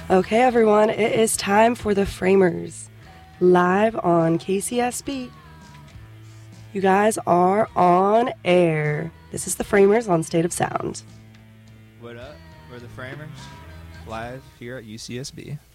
Okay, everyone, it is time for the Framers, live on KCSB. You guys are on air. This is the Framers on State of Sound. What up? We're the Framers, live here at UCSB.